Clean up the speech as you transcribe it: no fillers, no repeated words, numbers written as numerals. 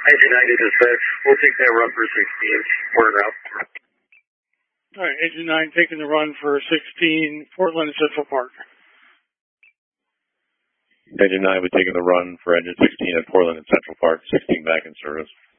Engine 9 is dispatch. We'll take that run for 16. Morning route. All right, Engine 9 taking the run for 16, Portland and Central Park. Engine 9 would taking the run for Engine 16 at Portland and Central Park, 16 back in service.